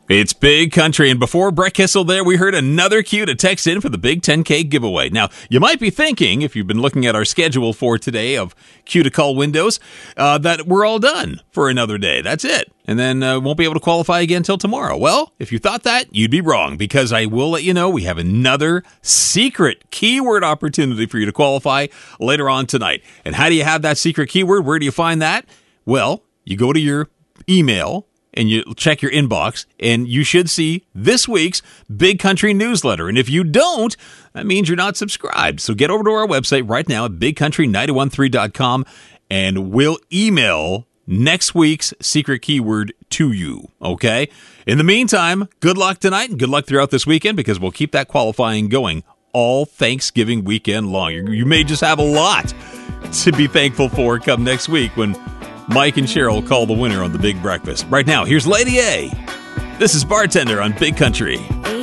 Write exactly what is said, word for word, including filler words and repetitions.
It's Big Country, and before Brett Kissel there, we heard another cue to text in for the Big ten K giveaway. Now, you might be thinking, if you've been looking at our schedule for today of cue to call windows, uh, that we're all done for another day. That's it. And then uh, won't be able to qualify again until tomorrow. Well, if you thought that, you'd be wrong, because I will let you know we have another secret keyword opportunity for you to qualify later on tonight. And how do you have that secret keyword? Where do you find that? Well, you go to your email and you check your inbox, and you should see this week's Big Country newsletter. And if you don't, that means you're not subscribed. So get over to our website right now at big country nine one three dot com, and we'll email next week's secret keyword to you, okay? In the meantime, good luck tonight and good luck throughout this weekend, because we'll keep that qualifying going all Thanksgiving weekend long. You, you may just have a lot to be thankful for come next week when Mike and Cheryl call the winner on The Big Breakfast. Right now, here's Lady A. This is Bartender on Big Country.